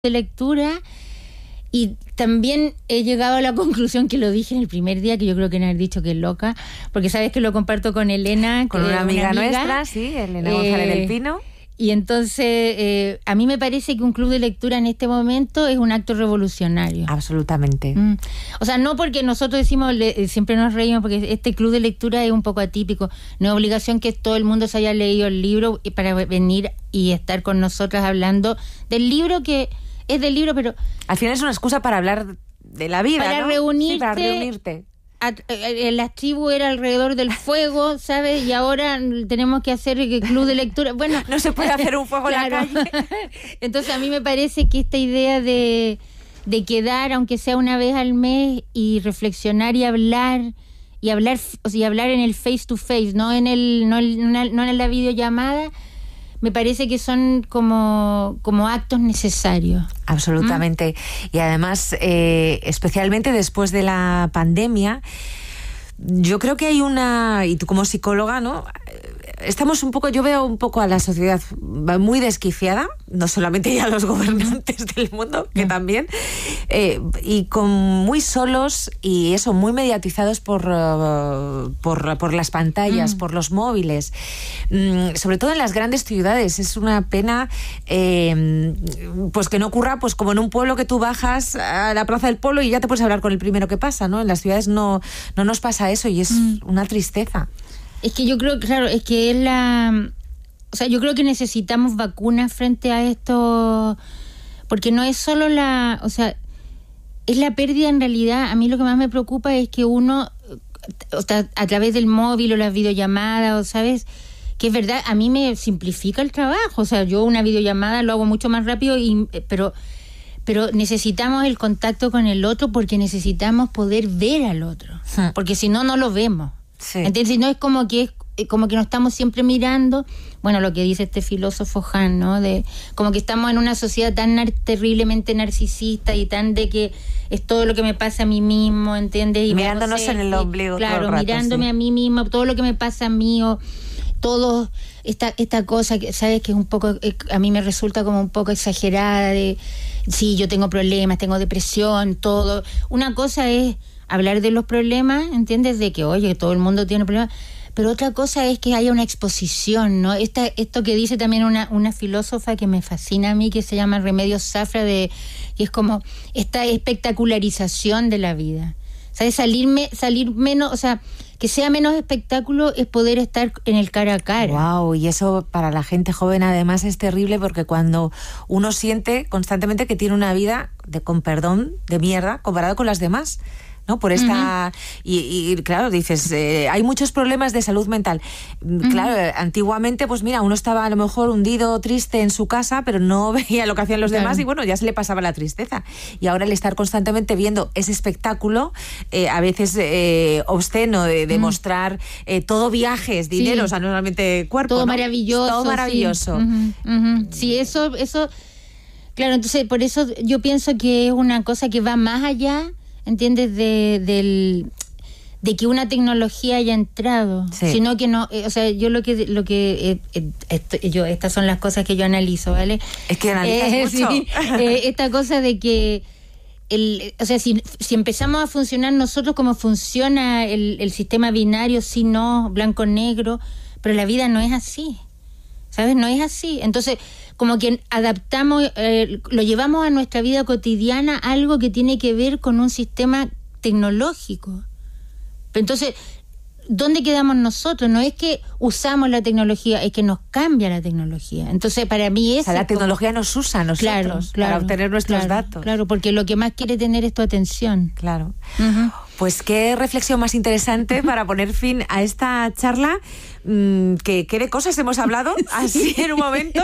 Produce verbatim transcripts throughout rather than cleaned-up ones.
de lectura, y también he llegado a la conclusión, que lo dije en el primer día, que yo creo que no haber dicho que es loca, porque sabes que lo comparto con Elena, con una amiga, una amiga nuestra, sí, Elena eh, González del Pino. Y entonces eh, a mí me parece que un club de lectura en este momento es un acto revolucionario. Absolutamente. Mm. O sea, no porque nosotros decimos, le, siempre nos reímos, porque este club de lectura es un poco atípico. No es obligación que todo el mundo se haya leído el libro para venir y estar con nosotras hablando del libro, que es del libro, pero... Al final es una excusa para hablar de la vida, para ¿no? Reunirte, sí, para reunirte. A, a, la tribu era alrededor del fuego, ¿sabes? Y ahora tenemos que hacer el club de lectura. Bueno, no se puede hacer un fuego claro. en la calle. Entonces a mí me parece que esta idea de, de quedar, aunque sea una vez al mes, y reflexionar y hablar, y hablar, o sea, y hablar en el face to face, no en el, no, el, no en la videollamada, me parece que son como, como actos necesarios. Absolutamente. ¿Mm? Y además, eh, especialmente después de la pandemia, yo creo que hay una, y tú como psicóloga, ¿no? Estamos un poco, yo veo un poco a la sociedad muy desquiciada, no solamente ya los gobernantes del mundo, que también, eh, y con muy solos y eso, muy mediatizados por, uh, por, por las pantallas, mm. por los móviles, mm, sobre todo en las grandes ciudades. Es una pena eh, pues que no ocurra pues como en un pueblo, que tú bajas a la Plaza del Pueblo y ya te puedes hablar con el primero que pasa, ¿no? En las ciudades no, no nos pasa eso, y es mm. una tristeza. Es que yo creo, claro, es que es la... O sea, yo creo que necesitamos vacunas frente a esto, porque no es solo la... O sea, es la pérdida en realidad. A mí lo que más me preocupa es que uno, o sea, a través del móvil o las videollamadas, o sabes, que es verdad, a mí me simplifica el trabajo. O sea, yo una videollamada lo hago mucho más rápido, y pero... pero necesitamos el contacto con el otro, porque necesitamos poder ver al otro, porque si no, no lo vemos. Sí. Entonces no es como que es como que nos estamos siempre mirando, bueno, lo que dice este filósofo Han, ¿no? De como que estamos en una sociedad tan nar- terriblemente narcisista, y tan de que es todo lo que me pasa a mí mismo, ¿entiendes? Y mirándonos en el ombligo. Claro, todo el rato, mirándome sí. a mí mismo, todo lo que me pasa a mí, o todo esta esta cosa que sabes que es un poco, a mí me resulta como un poco exagerada, de sí, yo tengo problemas, tengo depresión, todo. Una cosa es hablar de los problemas, ¿entiendes? De que, oye, todo el mundo tiene problemas. Pero otra cosa es que haya una exposición, ¿no? Esta, esto que dice también una, una filósofa que me fascina a mí, que se llama Remedios Zafra, de, que es como esta espectacularización de la vida. ¿Sabes? Salirme, salir menos, o sea, que sea menos espectáculo es poder estar en el cara a cara. Wow, y eso para la gente joven además es terrible, porque cuando uno siente constantemente que tiene una vida, de, con perdón, de mierda, comparado con las demás, ¿no? Por esta... Uh-huh. Y, y claro, dices, eh, hay muchos problemas de salud mental. Uh-huh. Claro, antiguamente, pues mira, uno estaba a lo mejor hundido, triste en su casa, pero no veía lo que hacían los claro. demás, y bueno, ya se le pasaba la tristeza. Y ahora el estar constantemente viendo ese espectáculo, eh, a veces eh, obsceno, de, de uh-huh. mostrar eh, todo viajes, dinero, sí. o sea, no solamente cuerpo, todo ¿no? maravilloso. Todo maravilloso. Sí, uh-huh. Uh-huh. sí eso, eso... Claro, entonces por eso yo pienso que es una cosa que va más allá, ¿entiendes? De, del, de que una tecnología haya entrado, sí. sino que no, eh, o sea, yo lo que, lo que eh, eh, esto, yo, estas son las cosas que yo analizo, ¿vale? Es que analizas eh, mucho. Sí, eh, esta cosa de que, el, o sea, si, si empezamos a funcionar nosotros como funciona el, el sistema binario, sí, no, blanco-negro, pero la vida no es así, ¿sabes? No es así. Entonces, como que adaptamos, eh, lo llevamos a nuestra vida cotidiana, algo que tiene que ver con un sistema tecnológico. Entonces, ¿dónde quedamos nosotros? No es que usamos la tecnología, es que nos cambia la tecnología. Entonces, para mí es... O sea, la tecnología como... nos usa a nosotros claro, claro, para obtener nuestros claro, datos. Claro, porque lo que más quiere tener es tu atención. Claro. Uh-huh. Pues qué reflexión más interesante para poner fin a esta charla. Mm, que qué de cosas hemos hablado así en un momento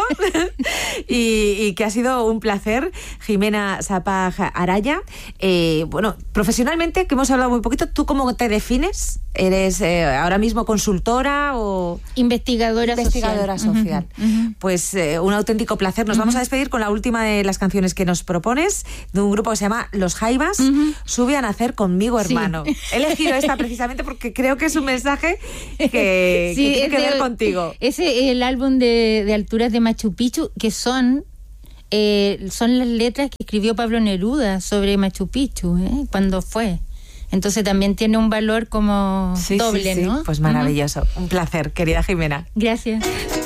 y, y que ha sido un placer. Jimena Sapag Araya, eh, bueno, profesionalmente, que hemos hablado muy poquito, ¿tú cómo te defines? ¿Eres eh, ahora mismo consultora o...? Investigadora, Investigadora social. social. Uh-huh, uh-huh. Pues eh, un auténtico placer. Nos uh-huh. vamos a despedir con la última de las canciones que nos propones, de un grupo que se llama Los Jaivas. Uh-huh. Sube a nacer conmigo, hermano. Sí. He elegido esta precisamente porque creo que es un mensaje que... Sí. Que tiene que ver contigo. Ese es el álbum de, de Alturas de Machu Picchu, que son eh, son las letras que escribió Pablo Neruda sobre Machu Picchu, ¿eh? Cuando fue. Entonces también tiene un valor como sí, doble, sí, sí. ¿no? Pues maravilloso. Uh-huh. Un placer, querida Jimena. Gracias.